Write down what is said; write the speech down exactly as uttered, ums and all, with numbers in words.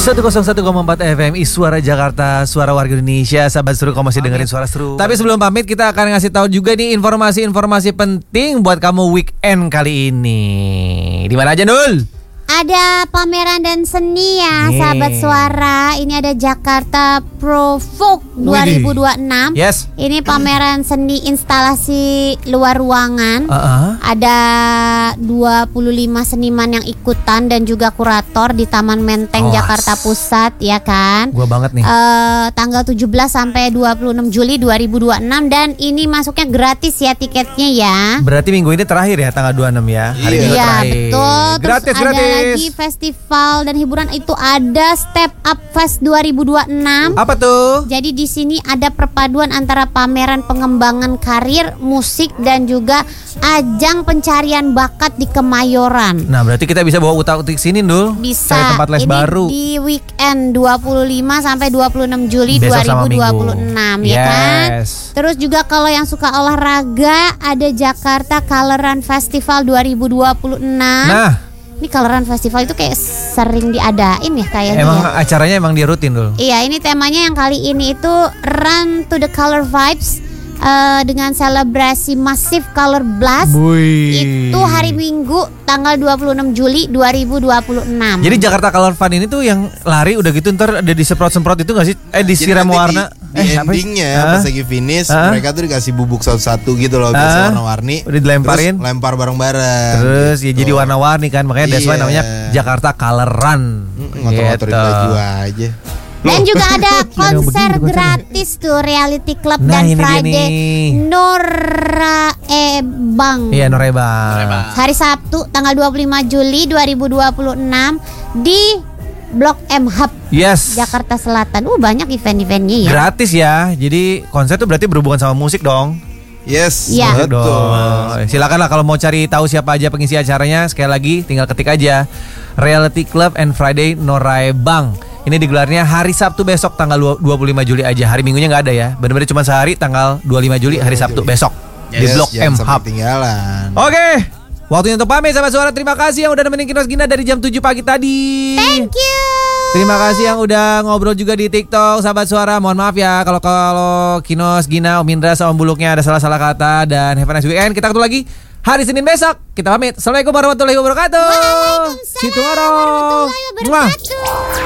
seratus satu koma empat F M I Suara Jakarta, suara warga Indonesia. Sahabat seru, kamu masih dengerin suara seru. Tapi sebelum pamit, kita akan ngasih tahu juga nih informasi-informasi penting buat kamu weekend kali ini. Di mana aja, Nul? Ada pameran dan seni ya, yeah. Sahabat suara. Ini ada Jakarta Provoke dua ribu dua puluh enam. Yes. Ini pameran seni instalasi luar ruangan. Uh-uh. Ada dua puluh lima seniman yang ikutan dan juga kurator di Taman Menteng, oh, Jakarta Pusat, ya kan? Gua banget nih. Uh, tanggal tujuh belas sampai dua puluh enam Juli dua ribu dua puluh enam, dan ini masuknya gratis ya tiketnya ya. Berarti minggu ini terakhir ya, tanggal dua puluh enam ya. Hari Iya, minggu terakhir. Betul. Terus gratis, ada gratis. lagi festival dan hiburan, itu ada Step Up Fest dua ribu dua puluh enam. Apa tuh? Jadi di sini ada perpaduan antara pameran pengembangan karir, musik, dan juga ajang pencarian bakat di Kemayoran. Nah, berarti kita bisa bawa utak-utik sini, Dul. Bisa. Cari tempat les ini baru. Di weekend dua puluh lima sampai dua puluh enam Juli besok dua ribu dua puluh enam, yes. Ya kan? Terus juga kalau yang suka olahraga, ada Jakarta Color Run Festival dua ribu dua puluh enam. Nah, ini Color Run Festival itu kayak sering diadain ya kayaknya. Emang ya? acaranya emang dia rutin, Dul. Iya, ini temanya yang kali ini itu Run to the Color Vibes, uh, dengan selebrasi Massive Color Blast. Bui. Itu hari Minggu tanggal dua puluh enam Juli dua ribu dua puluh enam. Jadi Jakarta Color Fun ini tuh yang lari udah gitu ntar ada disemprot-semprot itu gak sih? Eh disiram warna. Di, di eh, endingnya uh, pas lagi finish uh, mereka tuh dikasih bubuk satu-satu gitu loh, biasa uh, warna-warni. Udah dilemparin. Terus lempar bareng-bareng. Terus gitu. ya jadi warna-warni kan, makanya that's why Iya. namanya Jakarta Color Run. Ngotor-ngotorin gitu. baju aja. Dan juga ada konser gratis tuh Reality Club Nah, dan ini dia Friday nih. Noraebang. Iya, Noraebang. Hari Sabtu tanggal dua puluh lima Juli dua ribu dua puluh enam di Blok M Hub, Yes. Jakarta Selatan. Uh, banyak event-eventnya ya. Gratis ya. Jadi konser tuh berarti berhubungan sama musik dong. Yes, Ya. betul. Dong. Silakan lah kalau mau cari tahu siapa aja pengisi acaranya, sekali lagi tinggal ketik aja Reality Club and Friday Noraebang. Ini digelarnya hari Sabtu besok tanggal dua puluh lima Juli aja. Hari Minggunya nggak ada ya. Benar-benar cuma sehari, tanggal dua puluh lima Juli hari Sabtu besok Yes, di Blok M jangan sampai Hub. ketinggalan. Oke. Waktunya untuk pamit sama suara. Terima kasih yang udah nemenin Kinos Gina dari jam tujuh pagi tadi. Thank you. Terima kasih yang udah ngobrol juga di TikTok, sahabat suara. Mohon maaf ya kalau kalau Kinos, Gina, Om Indra sama Om Buluknya ada salah-salah kata. Dan have a nice weekend. Kita ketemu lagi hari Senin besok. Kita pamit. Assalamualaikum warahmatullahi wabarakatuh. Waalaikumsalam See you tomorrow. warahmatullahi wabarakatuh.